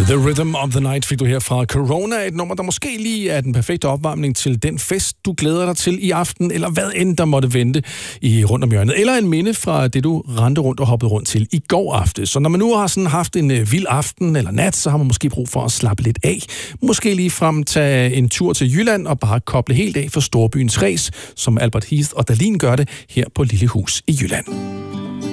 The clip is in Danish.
The Rhythm of the Night fik du her fra Corona, et nummer, der måske lige er den perfekte opvarmning til den fest, du glæder dig til i aften, eller hvad end der måtte vente i rundt om hjørnet, eller en minde fra det, du rendte rundt og hoppede rundt til i går aftes. Så når man nu har sådan haft en vild aften eller nat, så har man måske brug for at slappe lidt af. Måske lige frem tage en tur til Jylland og bare koble helt af for storbyens ræs, som Albert Heath og Dahlin gør det her på Lille Hus i Jylland.